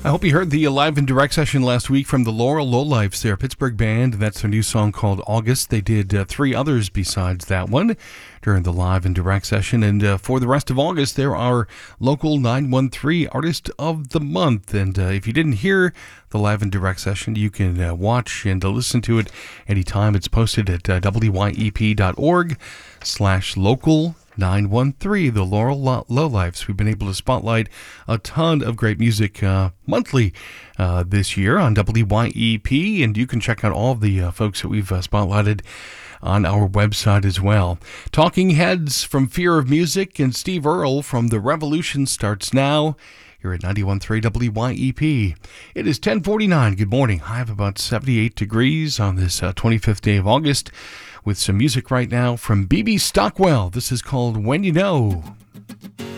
I hope you heard the live and direct session last week from the Laurel Lowlifes, their Pittsburgh band. That's their new song called August. They did 3 others besides that one during the live and direct session. And for the rest of August, there are local 913 Artist of the Month. And if you didn't hear the live and direct session, you can watch and listen to it anytime. It's posted at wyep.org/local 913, the Laurel Lowlifes. We've been able to spotlight a ton of great music monthly this year on WYEP, and you can check out all of the folks that we've spotlighted on our website as well. Talking Heads from Fear of Music and Steve Earle from The Revolution starts now here at 91.3 WYEP. It is 10:49. Good morning. High of about 78 degrees on this 25th day of August, with some music right now from BB Stockwell. This is called When You Know.